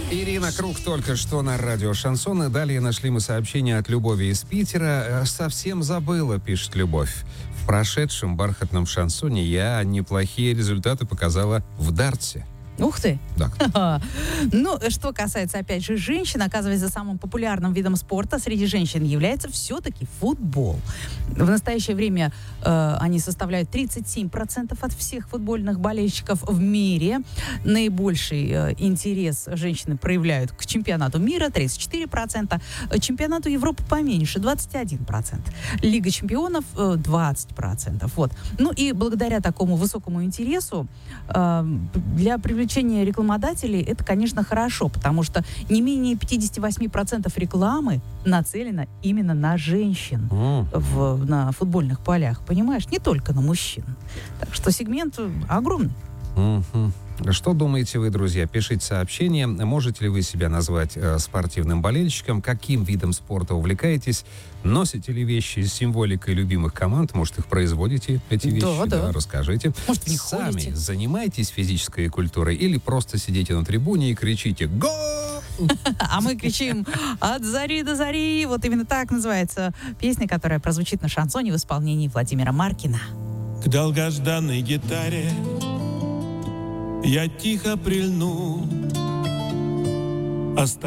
Ирина Круг только что на радио «Шансон». И далее нашли мы сообщение от Любови из Питера. «Совсем забыла», пишет Любовь. «В прошедшем бархатном шансоне я неплохие результаты показала в дартсе». Ух ты! Да. Ну, что касается, опять же, женщин, оказывается, самым популярным видом спорта среди женщин является все-таки футбол. В настоящее время они составляют 37% от всех футбольных болельщиков в мире. Наибольший интерес женщины проявляют к чемпионату мира, 34%, чемпионату Европы поменьше, 21%, Лига чемпионов 20%. Вот. Ну и благодаря такому высокому интересу для привлечения рекламодателей это, конечно, хорошо, потому что не менее 58% рекламы нацелено именно на женщин на футбольных полях, понимаешь? Не только на мужчин. Так что сегмент огромный. Что думаете вы, друзья? Пишите сообщение. Можете ли вы себя назвать спортивным болельщиком? Каким видом спорта увлекаетесь? Носите ли вещи с символикой любимых команд? Может, их производите, эти вещи? Да. Расскажите. Может, в них сами ходите? занимаетесь физической культурой или просто сидите на трибуне и кричите «Гол!» А мы кричим «От зари до зари». Вот именно так называется песня, которая прозвучит на шансоне в исполнении Владимира Маркина. К долгожданной гитаре я тихо прильну.